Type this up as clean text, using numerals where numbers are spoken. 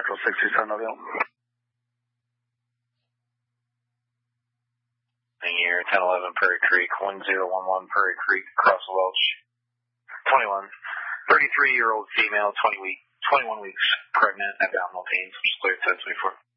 Central 67 available. Year 1011 Prairie Creek, 1011 Prairie Creek, across the Welch. 21, 33-year-old female, 21 weeks pregnant, abdominal pains, cleared 1024.